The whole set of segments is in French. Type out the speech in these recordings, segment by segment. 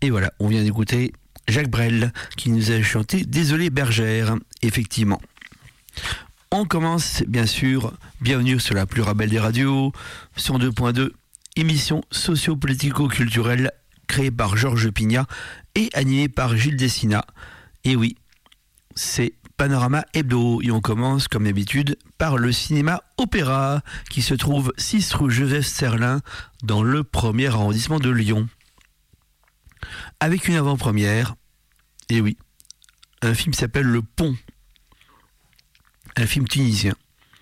Et voilà, on vient d'écouter Jacques Brel qui nous a chanté Désolé Bergère, effectivement. On commence bien sûr, bienvenue sur la plus belle des radios, 102.2, émission socio-politico-culturelle créée par Georges Pignat et animée par Gilles Dessina. Et oui, c'est Panorama Hebdo et on commence comme d'habitude par le cinéma Opéra qui se trouve 6 rue Joseph Serlin dans le 1er arrondissement de Lyon. Avec une avant-première, et oui, un film s'appelle Le Pont, un film tunisien.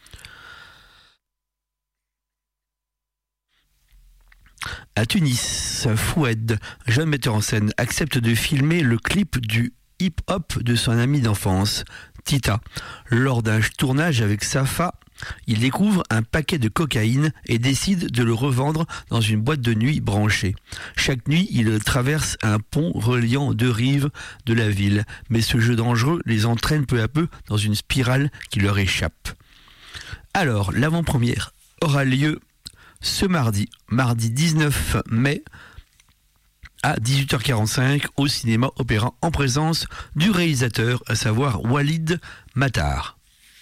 À Tunis, Foued, jeune metteur en scène, accepte de filmer le clip du hip-hop de son ami d'enfance, Tita. Lors d'un tournage avec Safa, il découvre un paquet de cocaïne et décide de le revendre dans une boîte de nuit branchée. Chaque nuit, il traverse un pont reliant 2 rives de la ville, mais ce jeu dangereux les entraîne peu à peu dans une spirale qui leur échappe. Alors, l'avant-première aura lieu ce mardi 19 mai, à 18h45 au cinéma Opéra en présence du réalisateur, à savoir Walid Matar.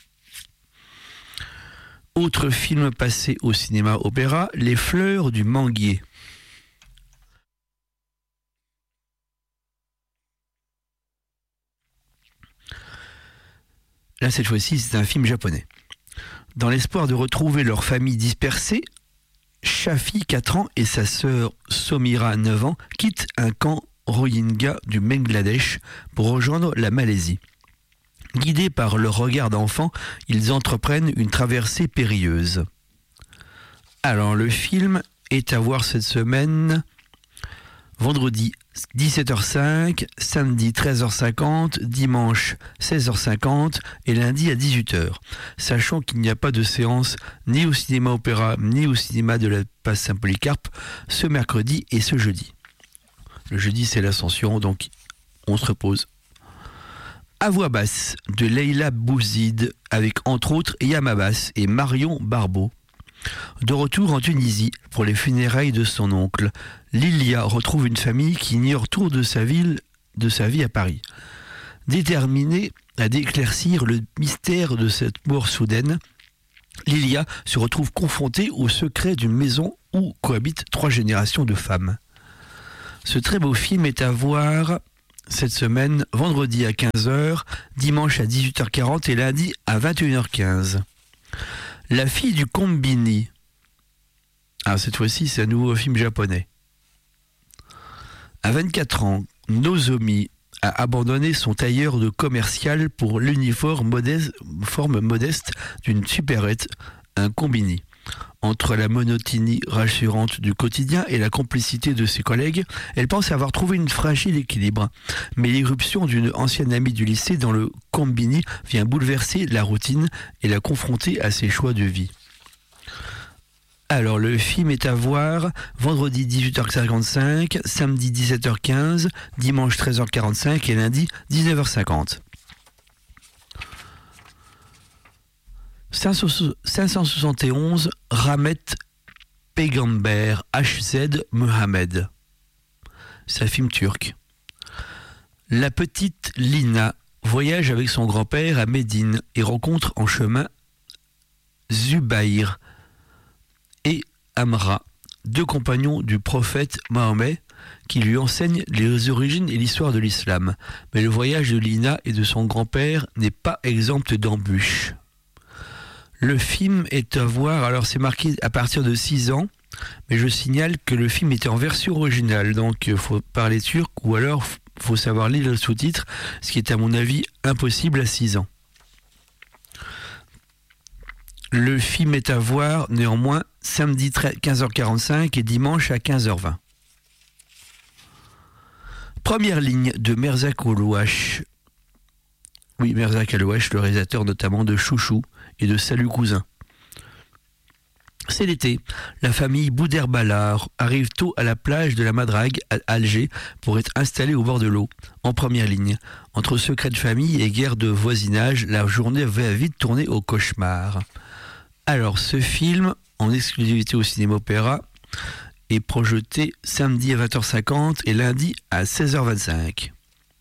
Autre film passé au cinéma Opéra, Les Fleurs du Manguier. Là, cette fois-ci, c'est un film japonais. Dans l'espoir de retrouver leur famille dispersée, Shafi, 4 ans, et sa sœur Somira, 9 ans, quittent un camp Rohingya du Bangladesh pour rejoindre la Malaisie. Guidés par leur regard d'enfant, ils entreprennent une traversée périlleuse. Alors, le film est à voir cette semaine, vendredi 17h05, samedi 13h50, dimanche 16h50 et lundi à 18h. Sachant qu'il n'y a pas de séance ni au cinéma Opéra ni au cinéma de la Place Saint-Polycarpe ce mercredi et ce jeudi. Le jeudi c'est l'Ascension, donc on se repose. À voix basse de Leila Bouzid avec entre autres Yam Abbas et Marion Barbeau. De retour en Tunisie pour les funérailles de son oncle, Lilia retrouve une famille qui ignore tout de sa vie à Paris. Déterminée à éclaircir le mystère de cette mort soudaine, Lilia se retrouve confrontée au secret d'une maison où cohabitent 3 générations de femmes. Ce très beau film est à voir cette semaine, vendredi à 15h, dimanche à 18h40 et lundi à 21h15. La fille du Combini. Ah, cette fois-ci, c'est un nouveau film japonais. À 24 ans, Nozomi a abandonné son tailleur de commercial pour l'uniforme modeste d'une supérette, un Combini. Entre la monotonie rassurante du quotidien et la complicité de ses collègues, elle pense avoir trouvé une fragile équilibre. Mais l'irruption d'une ancienne amie du lycée dans le Combini vient bouleverser la routine et la confronter à ses choix de vie. Alors, le film est à voir vendredi 18h55, samedi 17h15, dimanche 13h45 et lundi 19h50. 571 Rahmet Peygamber HZ Mohamed. C'est un film turc. La petite Lina voyage avec son grand-père à Médine et rencontre en chemin Zubair et Amra, 2 compagnons du prophète Mahomet qui lui enseignent les origines et l'histoire de l'islam. Mais le voyage de Lina et de son grand-père n'est pas exempt d'embûches. Le film est à voir, alors c'est marqué à partir de 6 ans, mais je signale que le film était en version originale, donc il faut parler turc ou alors il faut savoir lire le sous-titre, ce qui est à mon avis impossible à 6 ans. Le film est à voir néanmoins samedi 15h45 et dimanche à 15h20. Première ligne de Merzak Alouache. Oui, Merzak Alouache, le réalisateur notamment de Chouchou et de Salut Cousin. C'est l'été. La famille Boudherbala arrive tôt à la plage de la Madrague à Alger pour être installée au bord de l'eau, en première ligne. Entre secrets de famille et guerre de voisinage, la journée va vite tourner au cauchemar. Alors, ce film, en exclusivité au cinéma Opéra, est projeté samedi à 20h50 et lundi à 16h25.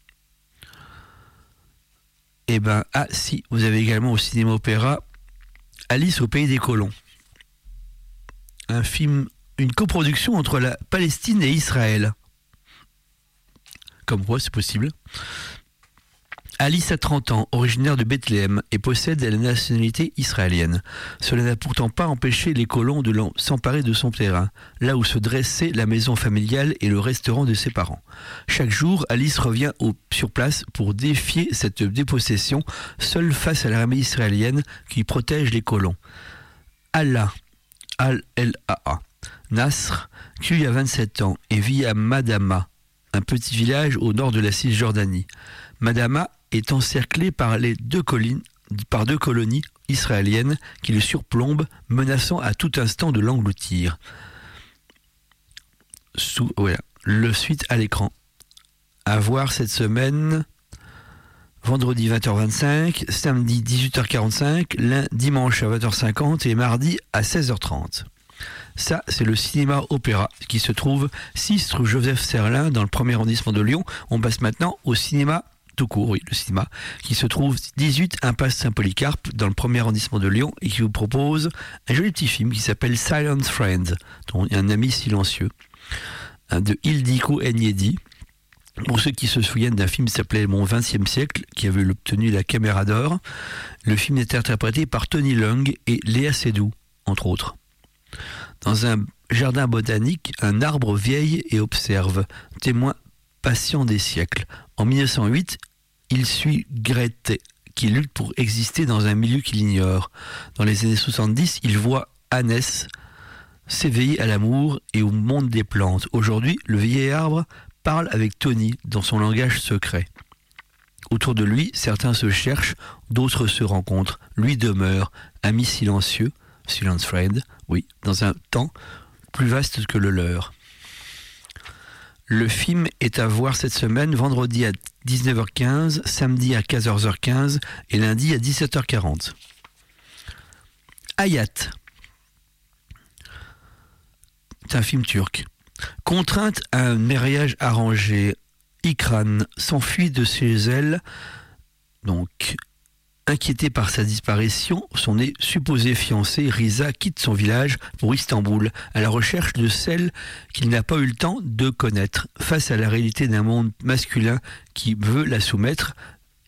Et si, vous avez également au cinéma opéra Alice au pays des colons. Un film, une coproduction entre la Palestine et Israël. Comme quoi, c'est possible. Alice a 30 ans, originaire de Bethléem, et possède la nationalité israélienne. Cela n'a pourtant pas empêché les colons de s'emparer de son terrain, là où se dressait la maison familiale et le restaurant de ses parents. Chaque jour, Alice revient sur place pour défier cette dépossession, seule face à l'armée israélienne qui protège les colons. Allah, Al-El-Aa, Nasr, qui lui a 27 ans et vit à Madama, un petit village au nord de la Cisjordanie. Madama est encerclé par deux colonies israéliennes qui le surplombent, menaçant à tout instant de l'engloutir. Le suite à l'écran. À voir cette semaine, vendredi 20h25, samedi 18h45, dimanche à 20h50 et mardi à 16h30. Ça, c'est le cinéma opéra qui se trouve 6 rue Joseph Serlin dans le 1er arrondissement de Lyon. On passe maintenant au cinéma tout court, le cinéma, qui se trouve 18 impasse Saint-Polycarpe dans le 1er arrondissement de Lyon et qui vous propose un joli petit film qui s'appelle Silent Friend, dont un ami silencieux, de Ildiko Enyedi. Pour ceux qui se souviennent d'un film qui s'appelait Mon 20e siècle, qui avait obtenu la Caméra d'Or, le film était interprété par Tony Leung et Léa Seydoux, entre autres. Dans un jardin botanique, un arbre vieille et observe, témoin patient des siècles. En 1908, il suit Grete, qui lutte pour exister dans un milieu qu'il ignore. Dans les années 70, il voit Hannes s'éveiller à l'amour et au monde des plantes. Aujourd'hui, le vieil arbre parle avec Tony dans son langage secret. Autour de lui, certains se cherchent, d'autres se rencontrent. Lui demeure, ami silencieux, Silent Friend, oui, dans un temps plus vaste que le leur. Le film est à voir cette semaine, vendredi à 19h15, samedi à 14h15 et lundi à 17h40. Hayat. C'est un film turc. Contrainte à un mariage arrangé, Ikran s'enfuit de chez elle, donc inquiétée par sa disparition, son supposée fiancée, Riza, quitte son village pour Istanbul, à la recherche de celle qu'il n'a pas eu le temps de connaître. Face à la réalité d'un monde masculin qui veut la soumettre,